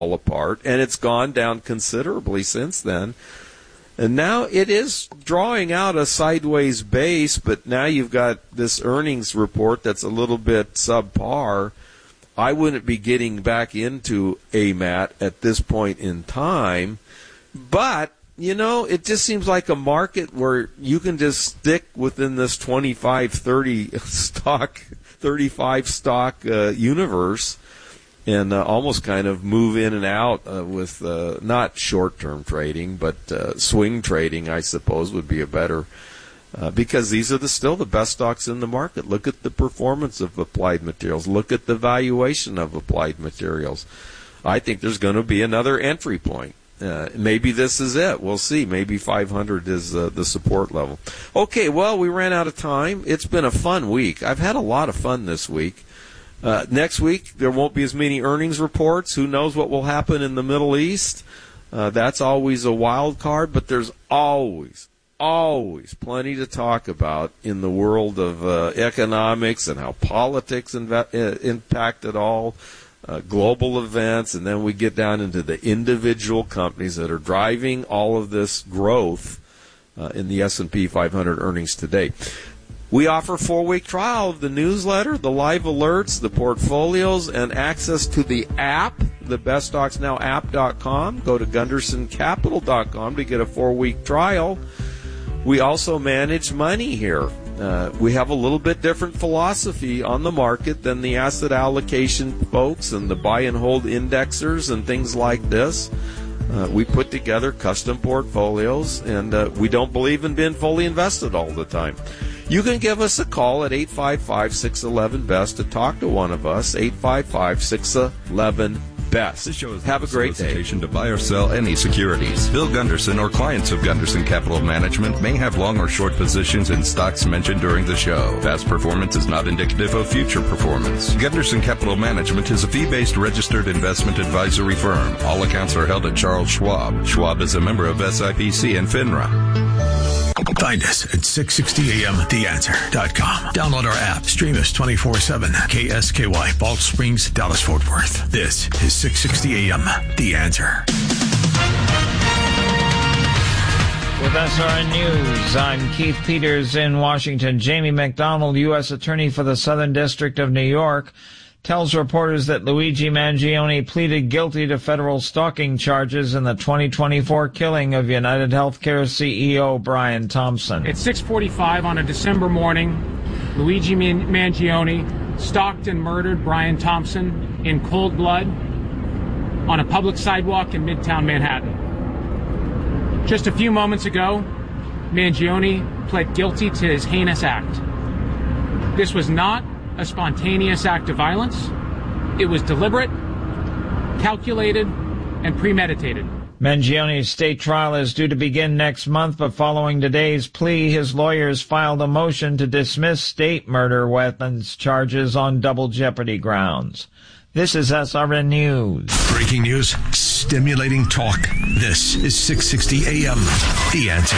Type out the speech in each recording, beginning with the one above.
apart, and it's gone down considerably since then. And now it is drawing out a sideways base, but now you've got this earnings report that's a little bit subpar. I wouldn't be getting back into AMAT at this point in time, but it just seems like a market where you can just stick within this 25, 30 stock, 35 stock universe and almost kind of move in and out with not short-term trading, but swing trading, I suppose, would be a better because these are still the best stocks in the market. Look at the performance of Applied Materials. Look at the valuation of Applied Materials. I think there's going to be another entry point. Maybe this is it. We'll see. Maybe 500 is the support level. Okay, well, we ran out of time. It's been a fun week. I've had a lot of fun this week. Next week, there won't be as many earnings reports. Who knows what will happen in the Middle East? That's always a wild card, but there's always plenty to talk about in the world of economics and how politics impact it all. Global events, and then we get down into the individual companies that are driving all of this growth in the S&P 500 earnings today. We offer a 4-week trial of the newsletter, the live alerts, the portfolios, and access to the app, the beststocksnowapp.com. Go to gundersoncapital.com to get a 4-week trial. We also manage money here. We have a little bit different philosophy on the market than the asset allocation folks and the buy and hold indexers and things like this. We put together custom portfolios, and we don't believe in being fully invested all the time. You can give us a call at 855-611-BEST to talk to one of us, 855-611-BEST. This show is have a great day. To buy or sell any securities. Bill Gunderson or clients of Gunderson Capital Management may have long or short positions in stocks mentioned during the show. Past performance is not indicative of future performance. Gunderson Capital Management is a fee-based registered investment advisory firm. All accounts are held at Charles Schwab. Schwab is a member of SIPC and FINRA. Find us at 660amtheanswer.com. Download our app. Stream us 24/7. KSKY, Balch Springs, Dallas, Fort Worth. This is 660 AM, The Answer. With SRN News, I'm Keith Peters in Washington. Jamie McDonald, U.S. Attorney for the Southern District of New York, tells reporters that Luigi Mangione pleaded guilty to federal stalking charges in the 2024 killing of United Healthcare CEO Brian Thompson. At 6:45 on a December morning, Luigi Mangione stalked and murdered Brian Thompson in cold blood on a public sidewalk in Midtown Manhattan. Just a few moments ago, Mangione pled guilty to his heinous act. This was not a spontaneous act of violence. It was deliberate, calculated, and premeditated. Mangione's state trial is due to begin next month, but following today's plea, his lawyers filed a motion to dismiss state murder weapons charges on double jeopardy grounds. This is SRN News. Breaking news, stimulating talk. This is 660 AM, The Answer.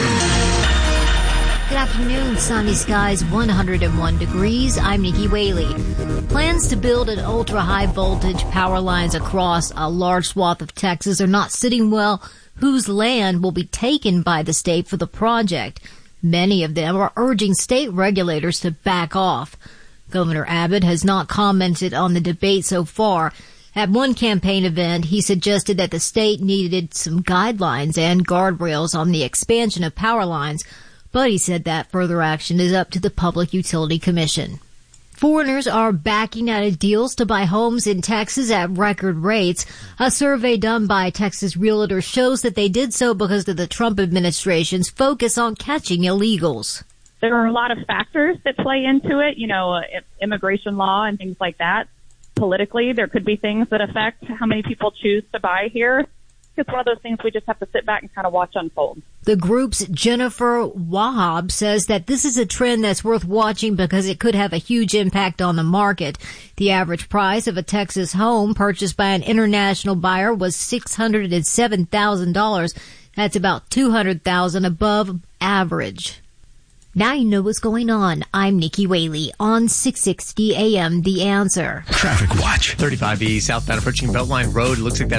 Good afternoon. Sunny skies, 101 degrees. I'm Nikki Whaley. Plans to build an ultra-high voltage power lines across a large swath of Texas are not sitting well. Whose land will be taken by the state for the project? Many of them are urging state regulators to back off. Governor Abbott has not commented on the debate so far. At one campaign event, he suggested that the state needed some guidelines and guardrails on the expansion of power lines, but he said that further action is up to the Public Utility Commission. Foreigners are backing out of deals to buy homes in Texas at record rates. A survey done by Texas Realtors shows that they did so because of the Trump administration's focus on catching illegals. There are a lot of factors that play into it, immigration law and things like that. Politically, there could be things that affect how many people choose to buy here. It's one of those things we just have to sit back and kind of watch unfold. The group's Jennifer Wahab says that this is a trend that's worth watching because it could have a huge impact on the market. The average price of a Texas home purchased by an international buyer was $607,000. That's about $200,000 above average. Now you know what's going on. I'm Nikki Whaley on 660 AM The Answer. Traffic Watch. 35E southbound approaching Beltline Road. Looks like that